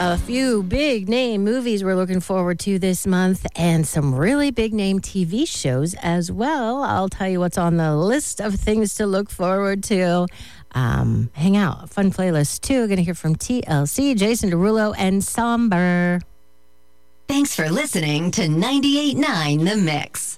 A few big name movies we're looking forward to this month and some really big name TV shows as well. I'll tell you what's on the list of things to look forward to. Hang out. Fun playlist too. Going to hear from TLC, Jason Derulo, and Somber. Thanks for listening to 98.9 The Mix.